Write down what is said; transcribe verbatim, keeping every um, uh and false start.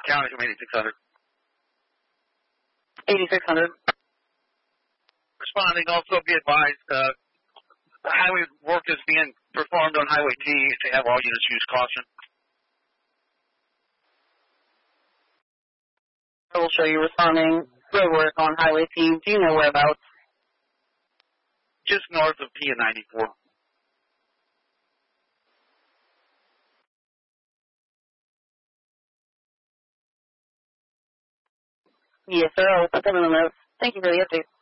County from eighty-six hundred. eighty-six hundred. Responding, also be advised, uh, highway work is being performed on Highway T. If they have all units use caution. I will show you responding road work on Highway T. Do you know whereabouts? Just north of P and ninety-four. Yes, sir. I'll put them in the notes. Thank you for the update.